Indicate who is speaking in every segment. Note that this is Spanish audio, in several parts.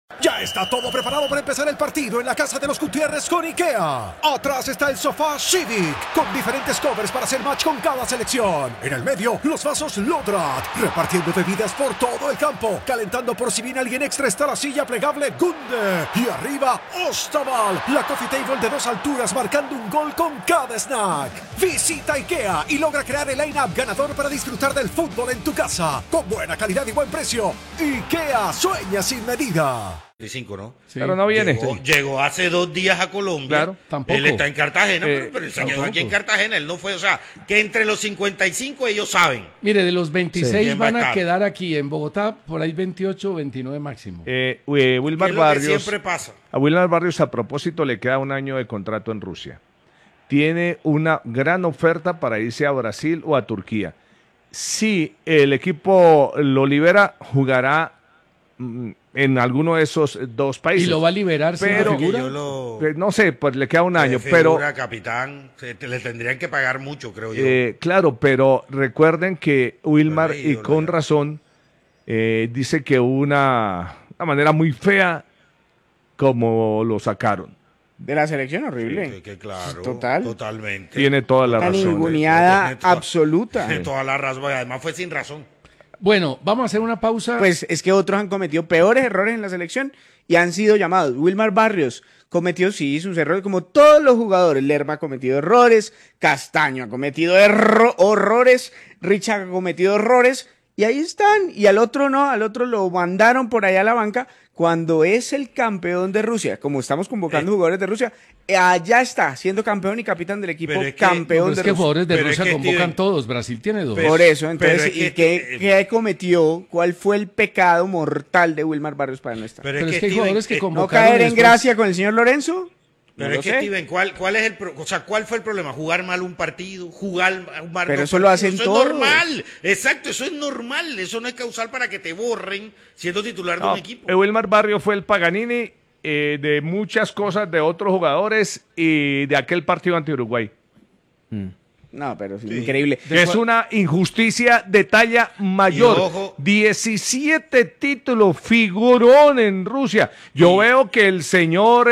Speaker 1: Ya está todo preparado para empezar el partido en la casa de los Gutiérrez con IKEA. Atrás está el sofá Civic, con diferentes covers para hacer match con cada selección. En el medio, los vasos Lodrat, repartiendo bebidas por todo el campo. Calentando por si viene alguien extra está la silla plegable Gunde. Y arriba, Ostaval, la coffee table de 2 alturas marcando un gol con cada snack. Visita IKEA y logra crear el line-up ganador para disfrutar del fútbol en tu casa. Con buena calidad y buen precio. IKEA sueña sin medida.
Speaker 2: 25, ¿no?
Speaker 3: Sí. Pero no viene.
Speaker 2: Llegó hace 2 días a Colombia.
Speaker 3: Claro, tampoco.
Speaker 2: Él está en Cartagena, pero él se quedó aquí en Cartagena. Él no fue, o sea, que entre los 55 ellos saben.
Speaker 4: Mire, de los 26
Speaker 2: Sí.
Speaker 4: van a quedar aquí en Bogotá, por ahí 28 o 29 máximo.
Speaker 3: Wilmar
Speaker 2: Que
Speaker 3: Barrios.
Speaker 2: siempre pasa.
Speaker 3: A Wilmar Barrios, a propósito, le queda 1 año de contrato en Rusia. Tiene una gran oferta para irse a Brasil o a Turquía. Si el equipo lo libera, jugará en alguno de esos 2 países.
Speaker 4: ¿Y lo va a liberar sin
Speaker 3: pero,
Speaker 4: figura?
Speaker 3: No sé, pues le queda 1 año,
Speaker 2: Figura,
Speaker 3: pero
Speaker 2: capitán, le tendrían que pagar mucho, creo yo.
Speaker 3: claro, pero recuerden que Wilmar,
Speaker 2: Bueno,
Speaker 3: y con razón, dice que una manera muy fea como lo sacaron.
Speaker 5: De la selección, horrible.
Speaker 2: Sí, que claro, totalmente.
Speaker 3: Tiene toda la
Speaker 5: Una
Speaker 3: razón.
Speaker 5: ninguneada absoluta.
Speaker 2: Tiene toda la razón, y además fue sin razón.
Speaker 4: Bueno, vamos a hacer una pausa.
Speaker 5: Pues es que otros han cometido peores errores en la selección y han sido llamados. Wilmar Barrios cometió, sí, sus errores, como todos los jugadores. Lerma ha cometido errores, Castaño ha cometido horrores, Richard ha cometido errores, y ahí están. Y al otro no, al otro lo mandaron por allá a la banca cuando es el campeón de Rusia. Como estamos convocando jugadores de Rusia, allá está, siendo campeón y capitán del equipo,
Speaker 2: Pero es que-
Speaker 4: Pero
Speaker 5: campeón
Speaker 4: es
Speaker 5: de
Speaker 4: que
Speaker 5: Rusia.
Speaker 4: jugadores de
Speaker 2: Pero es
Speaker 4: Rusia
Speaker 2: que,
Speaker 4: convocan
Speaker 2: Steven,
Speaker 4: todos. Brasil tiene 2.
Speaker 5: Por eso, entonces,
Speaker 2: pero es
Speaker 5: ¿y
Speaker 2: que-
Speaker 5: qué cometió? ¿Cuál fue el pecado mortal de Wilmar Barrios para no estar?
Speaker 4: Pero es que hay
Speaker 2: Steven,
Speaker 4: jugadores que
Speaker 5: ¿No
Speaker 4: convocaron
Speaker 5: caer en
Speaker 4: después.
Speaker 5: gracia con el señor Lorenzo?
Speaker 2: Pero
Speaker 5: No
Speaker 2: es
Speaker 5: lo
Speaker 2: que,
Speaker 5: sé.
Speaker 2: Steven, ¿cuál es ¿cuál fue el problema? ¿Jugar mal un partido? ¿Jugar mal
Speaker 5: Pero
Speaker 2: dos
Speaker 5: eso lo
Speaker 2: partidos?
Speaker 5: hacen
Speaker 2: Eso
Speaker 5: todos.
Speaker 2: es normal. Exacto, eso es normal. Eso no es causal para que te borren siendo titular de un equipo.
Speaker 3: Wilmar Barrios fue el Paganini de muchas cosas de otros jugadores y de aquel partido ante Uruguay.
Speaker 5: No, pero es increíble.
Speaker 3: Es una injusticia de talla mayor.
Speaker 2: Y ojo.
Speaker 3: 17 títulos, figurón en Rusia. Yo veo que el señor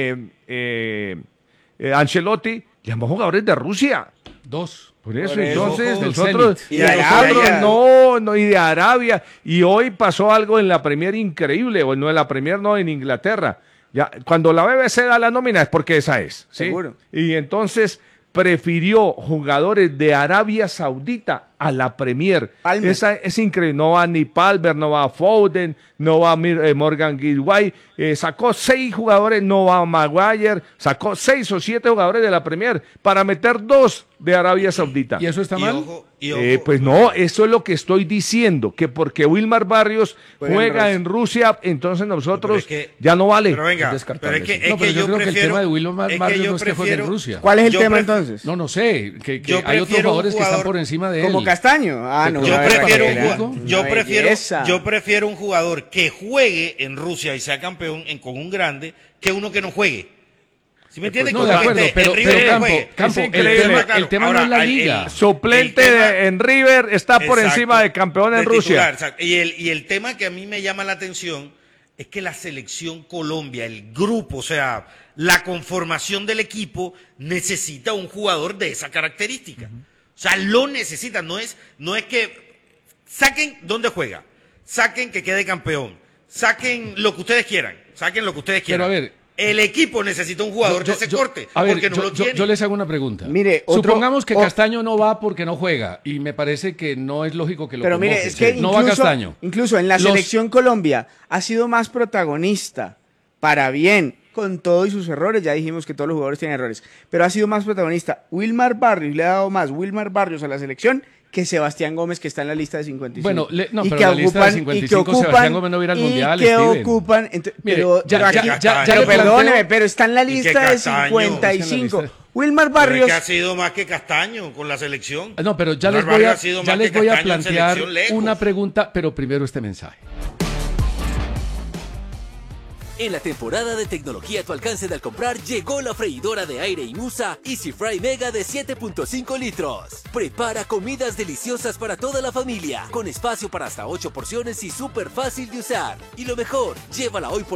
Speaker 3: Ancelotti llamó jugadores de Rusia.
Speaker 4: 2.
Speaker 3: Por eso,
Speaker 5: Por eso,
Speaker 3: entonces,
Speaker 4: ojo, del
Speaker 3: nosotros,
Speaker 4: Zenit.
Speaker 5: Y de Arabia.
Speaker 3: no, y de Arabia. Y hoy pasó algo en la Premier increíble, o no en la Premier, no, en Inglaterra. Ya, cuando la BBC da la nómina es porque esa es, ¿sí?
Speaker 5: Seguro.
Speaker 3: Y entonces prefirió jugadores de Arabia Saudita a la Premier.
Speaker 5: Palmer.
Speaker 3: Esa es increíble. No va ni Palmer, no va Foden, no va Morgan Guilguay. Sacó 6 jugadores, no va Maguire. Sacó 6 o 7 jugadores de la Premier para meter 2 de Arabia Saudita.
Speaker 4: ¿Y eso está
Speaker 2: Y
Speaker 4: mal?
Speaker 2: ojo,
Speaker 3: Pues no, eso es lo que estoy diciendo, que porque Wilmar Barrios juega
Speaker 5: en
Speaker 3: en Rusia, entonces nosotros
Speaker 2: Pero es que-
Speaker 3: ya no vale.
Speaker 2: Pero venga,
Speaker 4: Descartable,
Speaker 2: pero es que,
Speaker 4: sí.
Speaker 2: es
Speaker 4: No, pero
Speaker 2: que
Speaker 4: yo creo que el
Speaker 2: prefiero-
Speaker 4: tema de Wilmar
Speaker 2: es que
Speaker 4: Barrios
Speaker 2: yo
Speaker 4: no es que juegue en
Speaker 2: prefiero-
Speaker 4: Rusia.
Speaker 5: ¿Cuál es el
Speaker 2: Yo
Speaker 5: tema
Speaker 2: prefiero-
Speaker 5: entonces?
Speaker 4: No, no sé, que
Speaker 2: Yo
Speaker 4: hay otros
Speaker 2: prefiero un
Speaker 4: jugadores que están
Speaker 2: jugador
Speaker 4: por encima de él.
Speaker 5: Como Castaño. Ah, no.
Speaker 4: Yo
Speaker 2: Yo
Speaker 5: a ver,
Speaker 2: prefiero,
Speaker 5: para que
Speaker 4: un
Speaker 5: vea.
Speaker 4: jugador-
Speaker 5: Una
Speaker 2: yo
Speaker 5: belleza.
Speaker 2: prefiero un jugador que juegue en Rusia y sea campeón con un grande que uno que no juegue. ¿Sí me entiendes?
Speaker 4: No, de acuerdo, pero Campo, el tema no es la liga.
Speaker 3: Suplente en River está por
Speaker 2: Exacto,
Speaker 3: encima de campeón en
Speaker 2: de
Speaker 3: Rusia.
Speaker 2: titular, exacto. Y el tema que a mí me llama la atención es que la selección Colombia, el grupo, o sea, la conformación del equipo necesita un jugador de esa característica. O sea, lo necesita, no es que saquen dónde juega, saquen que quede campeón, saquen lo que ustedes quieran,
Speaker 4: Pero a ver,
Speaker 2: el equipo necesita un jugador de ese corte,
Speaker 4: a ver,
Speaker 2: porque no lo tiene.
Speaker 4: yo les hago una pregunta.
Speaker 5: Mire,
Speaker 4: supongamos que Castaño no va porque no juega, y me parece que no es lógico que lo
Speaker 5: Pero mire,
Speaker 4: convoque.
Speaker 5: es que
Speaker 4: no va Castaño.
Speaker 5: incluso en la selección Colombia ha sido más protagonista, para bien, con todos sus errores. Ya dijimos que todos los jugadores tienen errores, pero ha sido más protagonista. Wilmar Barrios le ha dado más Wilmar Barrios a la selección que Sebastián Gómez, que está en la lista de 55.
Speaker 4: Bueno, no,
Speaker 5: Y
Speaker 4: pero
Speaker 5: que
Speaker 4: la lista de
Speaker 5: ocupan-
Speaker 4: 55
Speaker 5: y que ocupan-
Speaker 4: Sebastián Gómez no va a ir al Mundial,
Speaker 5: Y que
Speaker 4: Steven.
Speaker 5: ocupan...
Speaker 4: Mire,
Speaker 5: pero
Speaker 4: ya
Speaker 5: aquí-
Speaker 4: le
Speaker 5: pero perdóneme,
Speaker 4: planteo-
Speaker 5: pero está en la
Speaker 2: que
Speaker 5: lista de
Speaker 2: Castaño.
Speaker 5: 55.
Speaker 4: Está en la
Speaker 5: Wilmar
Speaker 2: Pero es
Speaker 5: Barrios...
Speaker 2: que ha sido más que Castaño con la selección.
Speaker 4: No, pero ya les
Speaker 2: Wilmar
Speaker 4: voy a,
Speaker 2: Barrios ha sido
Speaker 4: ya
Speaker 2: más
Speaker 4: les
Speaker 2: que
Speaker 4: voy a
Speaker 2: Castaño en
Speaker 4: plantear
Speaker 2: selección lejos.
Speaker 4: una pregunta, pero primero este mensaje.
Speaker 6: En la temporada de tecnología a tu alcance al comprar, llegó la freidora de aire Inusa Easy Fry Mega de 7.5 litros. Prepara comidas deliciosas para toda la familia, con espacio para hasta 8 porciones y súper fácil de usar. Y lo mejor, llévala hoy por